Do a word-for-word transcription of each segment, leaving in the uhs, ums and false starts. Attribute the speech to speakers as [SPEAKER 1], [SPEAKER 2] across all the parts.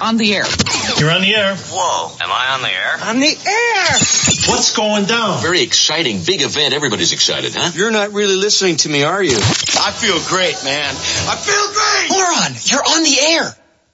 [SPEAKER 1] on the air.
[SPEAKER 2] You're on the air.
[SPEAKER 3] Whoa, am I on the air?
[SPEAKER 1] On the air!
[SPEAKER 2] What's going down?
[SPEAKER 3] Very exciting, big event. Everybody's excited, huh?
[SPEAKER 4] You're not really listening to me, are you?
[SPEAKER 3] I feel great, man. I feel great!
[SPEAKER 1] Moron, you're on the air.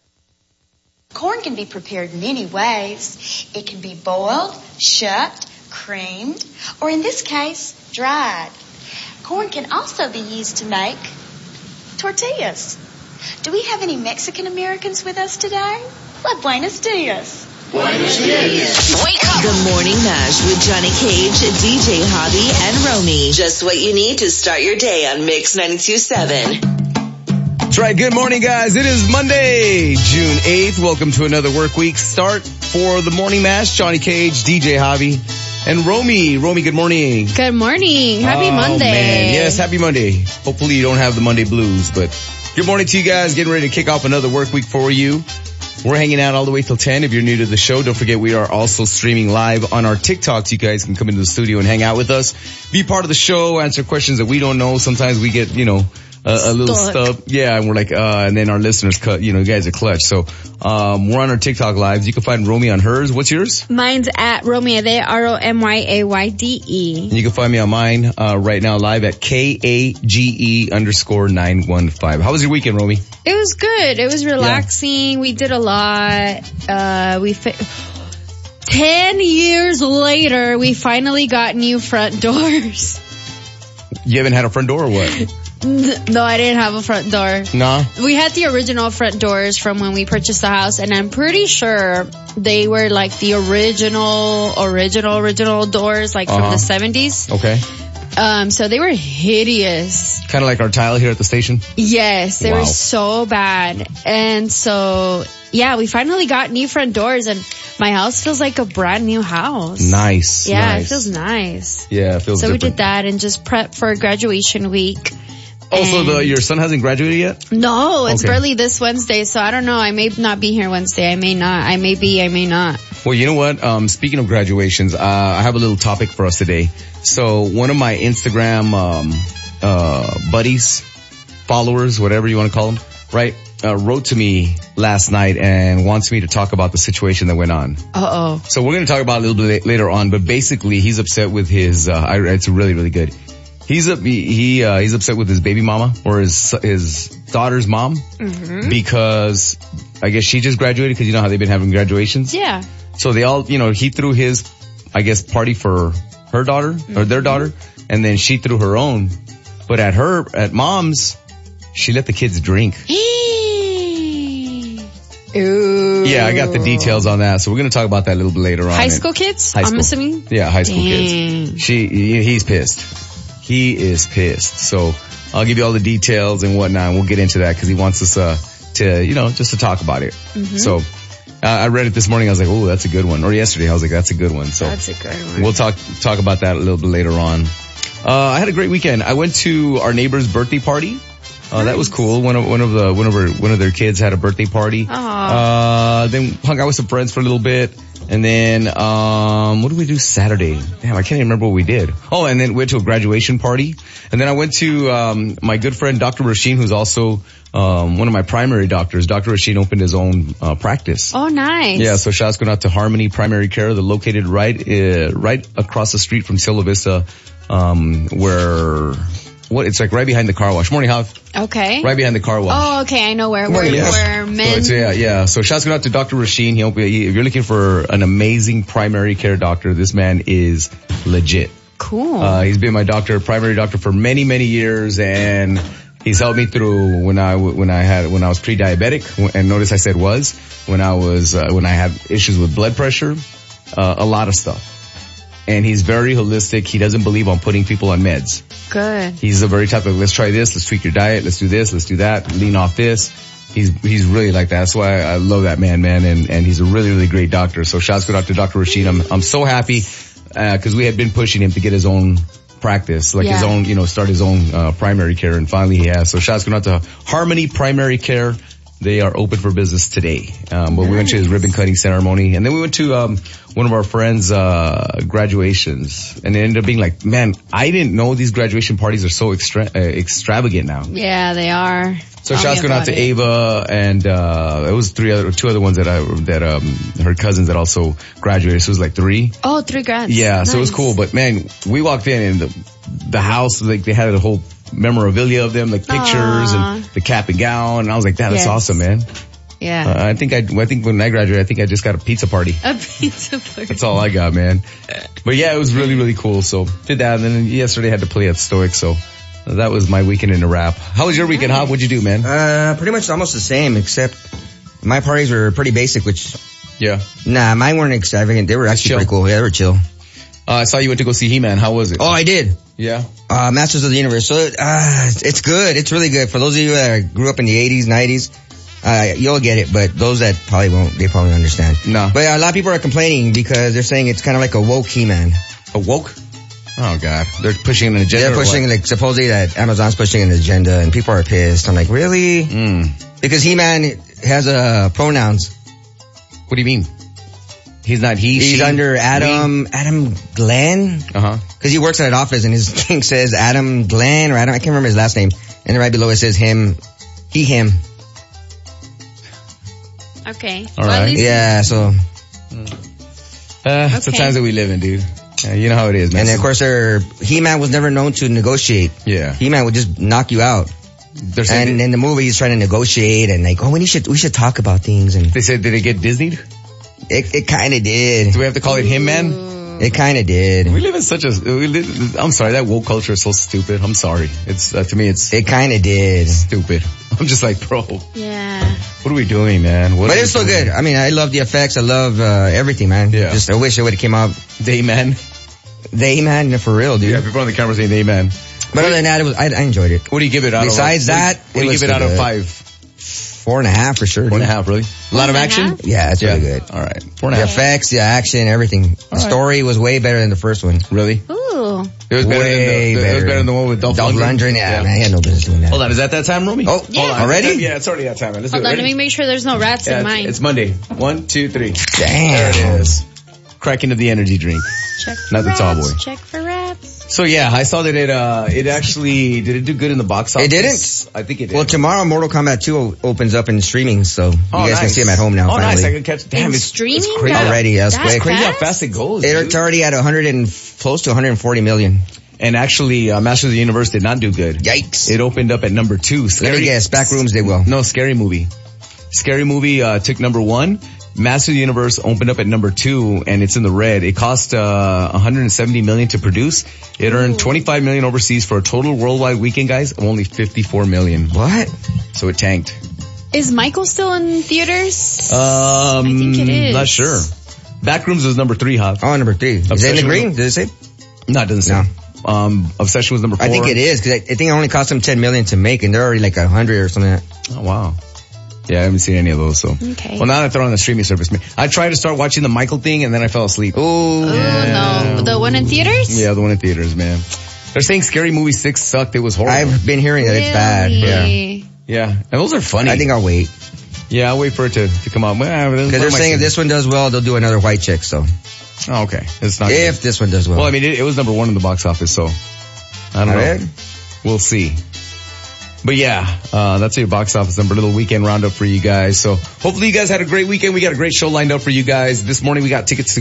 [SPEAKER 5] Corn can be prepared many ways. It can be boiled, shucked, creamed, or in this case, dried. Corn can also be used to make tortillas. Do we have any Mexican Americans with us today? Well, buenos dias.
[SPEAKER 3] Buenos dias.
[SPEAKER 6] Wake up! The Morning Mash with Johnny Cage, D J Hobby, and Romy. Just what you need to start your day on Mix ninety-two point seven.
[SPEAKER 7] That's right. Good morning, guys. It is Monday, June eighth. Welcome to another work week start for the Morning Mash. Johnny Cage, D J Hobby, and Romy. Romy, good morning.
[SPEAKER 8] Good morning. Happy
[SPEAKER 7] oh,
[SPEAKER 8] Monday.
[SPEAKER 7] Man. Yes, happy Monday. Hopefully you don't have the Monday blues, but good morning to you guys. Getting ready to kick off another work week for you. We're hanging out all the way till ten. If you're new to the show, don't forget we are also streaming live on our TikTok. So you guys can come into the studio and hang out with us. Be part of the show, answer questions that we don't know. Sometimes we get, you know, a, a little stuff. Yeah, and we're like, uh, and then our listeners cut, you know, you guys are clutch. So, um, we're on our TikTok lives. You can find Romy on hers. What's yours?
[SPEAKER 8] Mine's at Romayde, R O M Y A Y D E.
[SPEAKER 7] And you can find me on mine, uh, right now live at K A G E underscore nine one five. How was your weekend, Romy?
[SPEAKER 8] It was good. It was relaxing. Yeah. We did a lot. Uh, we fi- Ten years later, we finally got new front doors.
[SPEAKER 7] You haven't had a front door or what?
[SPEAKER 8] No, I didn't have a front door.
[SPEAKER 7] No?
[SPEAKER 8] We had the original front doors from when we purchased the house, and I'm pretty sure they were like the original, original, original doors, like uh-huh. from the seventies.
[SPEAKER 7] Okay.
[SPEAKER 8] Um, so they were hideous.
[SPEAKER 7] Kind of like our tile here at the station?
[SPEAKER 8] Yes, they
[SPEAKER 7] wow.
[SPEAKER 8] were so bad. And so, yeah, we finally got new front doors, and my house feels like a brand new house.
[SPEAKER 7] Nice.
[SPEAKER 8] Yeah,
[SPEAKER 7] nice.
[SPEAKER 8] it feels nice.
[SPEAKER 7] Yeah, it feels
[SPEAKER 8] So
[SPEAKER 7] different.
[SPEAKER 8] we did that and just prep for graduation week.
[SPEAKER 7] Also,
[SPEAKER 8] and
[SPEAKER 7] the, your son hasn't graduated yet?
[SPEAKER 8] No, it's
[SPEAKER 7] okay.
[SPEAKER 8] barely this Wednesday, so I don't know. I may not be here Wednesday. I may not. I may be. I may not.
[SPEAKER 7] Well, you know what? Um, speaking of graduations, uh, I have a little topic for us today. So one of my Instagram, um, uh, buddies, followers, whatever you want to call them, right, uh, wrote to me last night and wants me to talk about the situation that went on.
[SPEAKER 8] Uh-oh.
[SPEAKER 7] So we're going to talk about it a little bit later on, but basically he's upset with his, uh, I, it's really, really good. He's up, he, he uh, he's upset with his baby mama or his, his daughter's mom
[SPEAKER 8] mm-hmm.
[SPEAKER 7] because I guess she just graduated because you know how they've been having graduations?
[SPEAKER 8] Yeah.
[SPEAKER 7] So they all, you know, he threw his, I guess, party for her daughter mm-hmm. or their daughter, and then she threw her own. But at her, at mom's, she let the kids drink.
[SPEAKER 8] Ooh.
[SPEAKER 7] Yeah, I got the details on that. So we're going to talk about that a little bit later on.
[SPEAKER 8] High school kids?
[SPEAKER 7] High school.
[SPEAKER 8] I'm assuming?
[SPEAKER 7] Yeah, high school
[SPEAKER 8] Dang.
[SPEAKER 7] kids. She, he's pissed. He is pissed. So I'll give you all the details and whatnot, and we'll get into that because he wants us, uh, to, you know, just to talk about it.
[SPEAKER 8] Mm-hmm.
[SPEAKER 7] So, uh, I read it this morning. I was like, oh, that's a good one. Or yesterday, I was like, that's a good one. So
[SPEAKER 8] that's a good one.
[SPEAKER 7] We'll talk, talk about that a little bit later on. Uh, I had a great weekend. I went to our neighbor's birthday party. Uh, nice. That was cool. One of, one of the, one of her, one of their kids had a birthday party.
[SPEAKER 8] Aww.
[SPEAKER 7] Uh, then hung out with some friends for a little bit. And then, um, what did we do Saturday? Damn, I can't even remember what we did. Oh, and then went to a graduation party. And then I went to, um, my good friend, Doctor Rasheen, who's also, um, one of my primary doctors. Doctor Rasheen opened his own, uh, practice.
[SPEAKER 8] Oh, nice.
[SPEAKER 7] Yeah, so shout's going out to Harmony Primary Care. They're located right, uh, right across the street from Cielo Vista, um, where, what, it's like right behind the car wash. Morning, Hav.
[SPEAKER 8] Okay.
[SPEAKER 7] Right behind the car wash.
[SPEAKER 8] Oh, okay. I know where, where,
[SPEAKER 7] yeah.
[SPEAKER 8] where men.
[SPEAKER 7] So yeah, yeah. So shouts going out to Doctor Rasheen. He, he, if you're looking for an amazing primary care doctor, this man is legit.
[SPEAKER 8] Cool.
[SPEAKER 7] Uh, he's been my doctor, primary doctor for many, many years, and he's helped me through when I, when I had, when I was pre-diabetic, and notice I said was, when I was, uh, when I had issues with blood pressure, uh, a lot of stuff. And he's very holistic. He doesn't believe on putting people on meds.
[SPEAKER 8] Good.
[SPEAKER 7] He's a very type of, let's try this, let's tweak your diet, let's do this, let's do that, lean off this. He's, he's really like that. That's why I love that man, man. And, and he's a really, really great doctor. So shouts go out to Doctor Rasheen. I'm, I'm so happy, uh, cause we had been pushing him to get his own practice, like
[SPEAKER 8] yeah.
[SPEAKER 7] his own, you know, start his own, uh, primary care. And finally he has. So shouts go out to Harmony Primary Care. They are open for business today. Um, but nice. We went to his ribbon cutting ceremony, and then we went to um one of our friends' uh graduations, and it ended up being like, man, I didn't know these graduation parties are so extra- uh, extravagant now.
[SPEAKER 8] Yeah, they are.
[SPEAKER 7] So
[SPEAKER 8] Tell
[SPEAKER 7] shouts
[SPEAKER 8] me
[SPEAKER 7] going out
[SPEAKER 8] about
[SPEAKER 7] to
[SPEAKER 8] it.
[SPEAKER 7] Ava and, uh, it was three other, two other ones that I, that, um, her cousins that also graduated. So it was like three.
[SPEAKER 8] Oh, three grads.
[SPEAKER 7] Yeah.
[SPEAKER 8] Nice.
[SPEAKER 7] So it was cool. But man, we walked in and the, the house, like they had a whole memorabilia of them, like pictures
[SPEAKER 8] Aww.
[SPEAKER 7] and the cap and gown. And I was like, that, that's
[SPEAKER 8] Yes.
[SPEAKER 7] awesome, man.
[SPEAKER 8] Yeah.
[SPEAKER 7] Uh, I think I, I think when I graduated, I think I just got a pizza party.
[SPEAKER 8] A pizza party.
[SPEAKER 7] That's all I got, man. But yeah, it was really, really cool. So did that. And then yesterday I had to play at Stoic. So that was my weekend in a wrap. How was your weekend, Hop? What'd you do, man?
[SPEAKER 9] Uh, pretty much almost the same, except my parties were pretty basic, which,
[SPEAKER 7] Yeah.
[SPEAKER 9] nah, mine weren't extravagant. They were actually
[SPEAKER 7] chill.
[SPEAKER 9] pretty cool. Yeah, they were chill.
[SPEAKER 7] Uh, I saw you went to go see He-Man. How was it?
[SPEAKER 9] Oh, I did.
[SPEAKER 7] Yeah.
[SPEAKER 9] Uh, Masters of the Universe. So, uh, it's good. It's really good. For those of you that grew up in the eighties, nineties, uh, you'll get it, but those that probably won't, they probably understand.
[SPEAKER 7] No.
[SPEAKER 9] But uh, a lot of people are complaining because they're saying it's kind of like a woke He-Man.
[SPEAKER 7] A woke? Oh, God. They're pushing an agenda.
[SPEAKER 9] They're
[SPEAKER 7] or
[SPEAKER 9] pushing,
[SPEAKER 7] what?
[SPEAKER 9] like, supposedly that Amazon's pushing an agenda and people are pissed. I'm like, really?
[SPEAKER 7] Mm.
[SPEAKER 9] Because He-Man has, uh, pronouns.
[SPEAKER 7] What do you mean? He's not he,
[SPEAKER 9] He's
[SPEAKER 7] she,
[SPEAKER 9] under Adam,
[SPEAKER 7] we?
[SPEAKER 9] Adam Glenn?
[SPEAKER 7] Uh-huh.
[SPEAKER 9] Cause he works at an office and his thing says Adam Glenn or Adam, I can't remember his last name. And then right below it says him, he, him.
[SPEAKER 8] Okay.
[SPEAKER 7] All right.
[SPEAKER 9] Yeah, so.
[SPEAKER 7] Uh, it's the
[SPEAKER 8] Okay.
[SPEAKER 7] times that we live in, dude. Yeah, you know how it is, man.
[SPEAKER 9] And then of course their, He-Man was never known to negotiate.
[SPEAKER 7] Yeah.
[SPEAKER 9] He-Man would just knock you out.
[SPEAKER 7] They're saying
[SPEAKER 9] And in the movie he's trying to negotiate and like, oh, we should, we should talk about things and
[SPEAKER 7] they said, did it get Disneyed?
[SPEAKER 9] it, it kinda did.
[SPEAKER 7] Do we have to call it him, man?
[SPEAKER 9] It kinda did.
[SPEAKER 7] We live in such a, we live, I'm sorry, that woke culture is so stupid. I'm sorry. It's, uh, to me, it's
[SPEAKER 9] It kinda did.
[SPEAKER 7] stupid. I'm just like, bro, what
[SPEAKER 8] Yeah.
[SPEAKER 7] are we doing, man? What
[SPEAKER 9] But
[SPEAKER 7] are
[SPEAKER 9] it's
[SPEAKER 7] we
[SPEAKER 9] still
[SPEAKER 7] doing?
[SPEAKER 9] good. I mean, I love the effects. I love, uh, everything, man.
[SPEAKER 7] Yeah.
[SPEAKER 9] Just, I wish it would've came out.
[SPEAKER 7] They, man.
[SPEAKER 9] They, man, for real, dude.
[SPEAKER 7] Yeah, people on the camera saying they, man.
[SPEAKER 9] But other than that, it was, I, I enjoyed it.
[SPEAKER 7] What do you give it out
[SPEAKER 9] Besides
[SPEAKER 7] of?
[SPEAKER 9] that,
[SPEAKER 7] what do you, what do
[SPEAKER 9] it
[SPEAKER 7] you
[SPEAKER 9] was
[SPEAKER 7] give it out
[SPEAKER 9] still
[SPEAKER 7] of
[SPEAKER 9] good.
[SPEAKER 7] five?
[SPEAKER 9] Four and a half for sure.
[SPEAKER 7] Four and a
[SPEAKER 9] dude.
[SPEAKER 7] half, really? A lot of
[SPEAKER 8] Four and a
[SPEAKER 7] action?
[SPEAKER 8] half?
[SPEAKER 9] Yeah, it's
[SPEAKER 7] Yeah.
[SPEAKER 9] really good.
[SPEAKER 7] All right. Four and a
[SPEAKER 9] The
[SPEAKER 7] half.
[SPEAKER 9] effects, the action, everything. The story was way better than the first one.
[SPEAKER 7] Really?
[SPEAKER 8] Ooh.
[SPEAKER 7] It was better
[SPEAKER 9] Way
[SPEAKER 7] than the,
[SPEAKER 9] better.
[SPEAKER 7] it was better than the one with Dolph,
[SPEAKER 9] Dolph Lundgren, yeah, man, he had no business doing that.
[SPEAKER 7] Hold on, is that that time, Romy?
[SPEAKER 9] Oh,
[SPEAKER 7] Hold
[SPEAKER 8] Yeah.
[SPEAKER 7] on.
[SPEAKER 9] already?
[SPEAKER 7] Yeah, it's already that time, man. Let's
[SPEAKER 8] Hold
[SPEAKER 7] do it.
[SPEAKER 8] on, let
[SPEAKER 7] Ready?
[SPEAKER 8] me make sure there's no rats
[SPEAKER 7] Yeah,
[SPEAKER 8] in
[SPEAKER 7] it's,
[SPEAKER 8] mine.
[SPEAKER 7] it's Monday. One, two, three.
[SPEAKER 9] Damn.
[SPEAKER 7] There it is. Cracking of the energy drink.
[SPEAKER 8] Check for
[SPEAKER 7] Not the
[SPEAKER 8] rats.
[SPEAKER 7] tall boy.
[SPEAKER 8] Check for rats.
[SPEAKER 7] So yeah, I saw that it, uh, it actually, did it do good in the box office?
[SPEAKER 9] It didn't?
[SPEAKER 7] I think it did.
[SPEAKER 9] Well, tomorrow Mortal Kombat two o- opens up in streaming, so you
[SPEAKER 7] Oh,
[SPEAKER 9] guys
[SPEAKER 7] nice.
[SPEAKER 9] can see them at home now,
[SPEAKER 7] Oh,
[SPEAKER 9] finally.
[SPEAKER 7] nice. I can catch, damn,
[SPEAKER 8] In
[SPEAKER 7] it's,
[SPEAKER 8] streaming?
[SPEAKER 7] it's crazy.
[SPEAKER 8] That-
[SPEAKER 9] Already, yeah, it's
[SPEAKER 8] that's
[SPEAKER 9] quick.
[SPEAKER 7] Crazy how
[SPEAKER 8] fast?
[SPEAKER 7] fast it goes,
[SPEAKER 9] It's
[SPEAKER 7] dude.
[SPEAKER 9] already at one hundred and, close to one hundred forty million.
[SPEAKER 7] And actually, uh, Masters of the Universe did not do good.
[SPEAKER 9] Yikes.
[SPEAKER 7] It opened up at number two. Scary,
[SPEAKER 9] Let me guess, Backrooms they will.
[SPEAKER 7] No, Scary Movie. Scary Movie, uh, took number one. Masters of the Universe opened up at number two, and it's in the red. It cost, uh, one hundred seventy million to produce. It earned twenty-five million overseas for a total worldwide weekend, guys, of only fifty-four million.
[SPEAKER 9] What?
[SPEAKER 7] So it tanked.
[SPEAKER 8] Is Michael still in theaters?
[SPEAKER 7] Um,
[SPEAKER 8] I think it is.
[SPEAKER 7] Not sure. Backrooms was number three, Hop.
[SPEAKER 9] Oh, number three. Is it in the
[SPEAKER 7] Obsession
[SPEAKER 9] green?
[SPEAKER 7] with-
[SPEAKER 9] Did it say?
[SPEAKER 7] No, it doesn't say. Um, Obsession was number four.
[SPEAKER 9] I think it is, cause I, I think it only cost them ten million to make, and they're already like a hundred or something.
[SPEAKER 7] Oh, wow. Yeah, I haven't seen any of those, so.
[SPEAKER 8] Okay.
[SPEAKER 7] Well, now that they're on the streaming service, man. I tried to start watching the Michael thing, and then I fell asleep.
[SPEAKER 9] Ooh.
[SPEAKER 8] Oh, no. The one in theaters?
[SPEAKER 7] Yeah, the one in theaters, man. They're saying Scary Movie six sucked. It was horrible.
[SPEAKER 9] I've been hearing that it's bad. Yeah.
[SPEAKER 8] Really?
[SPEAKER 7] yeah. And those are funny.
[SPEAKER 9] I think I'll wait.
[SPEAKER 7] Yeah, I'll wait for it to, to come out. Well,
[SPEAKER 9] Cause they're saying if this one does well, they'll do another white chick, so.
[SPEAKER 7] Oh, okay. It's not
[SPEAKER 9] If
[SPEAKER 7] good.
[SPEAKER 9] this one does well.
[SPEAKER 7] Well, I mean, it, it was number one in the box office, so. I don't know.
[SPEAKER 9] Alright.
[SPEAKER 7] We'll see. But yeah, uh, that's your box office number, little weekend roundup for you guys. So hopefully you guys had a great weekend. We got a great show lined up for you guys. This morning we got tickets to